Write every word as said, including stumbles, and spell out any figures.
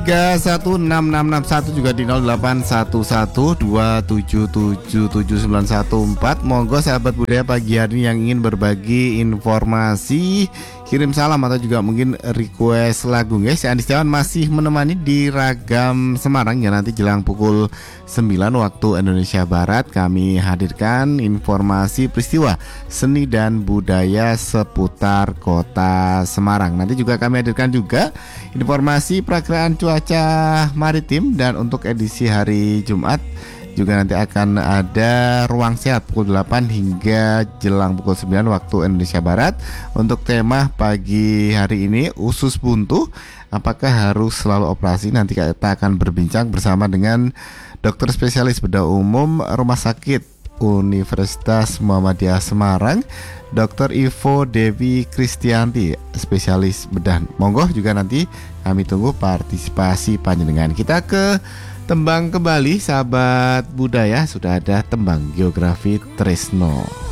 tiga satu enam enam enam satu juga di nol delapan satu satu dua tujuh tujuh tujuh sembilan satu empat. Monggo sahabat budaya pagi hari ini yang ingin berbagi informasi, kirim salam atau juga mungkin request lagu guys. Andi Setiawan masih menemani di Ragam Semarang ya, nanti jelang pukul sembilan waktu Indonesia Barat kami hadirkan informasi peristiwa seni dan budaya seputar kota Semarang. Nanti juga kami hadirkan juga informasi perakiraan cuaca maritim, dan untuk edisi hari Jumat juga nanti akan ada ruang sehat pukul delapan hingga jelang pukul sembilan waktu Indonesia Barat. Untuk tema pagi hari ini, usus buntu apakah harus selalu operasi? Nanti kita akan berbincang bersama dengan dokter spesialis bedah umum Rumah Sakit Universitas Muhammadiyah Semarang, dokter Ivo Dewi Kristianti, spesialis bedah. Monggo juga nanti kami tunggu partisipasi panjenengan. Kita ke tembang kembali sahabat budaya, sudah ada tembang Geografi Tresno.